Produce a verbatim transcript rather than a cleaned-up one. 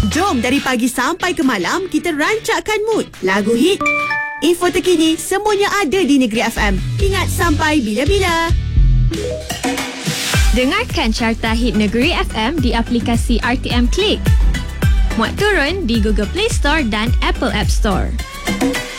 Jom dari pagi sampai ke malam kita rancakkan mood. Lagu hit, info terkini, semuanya ada di Negeri F M. Ingat sampai bila-bila. Dengarkan Carta Hit Negeri F M di aplikasi R T M Click. Muat turun di Google Play Store dan Apple App Store.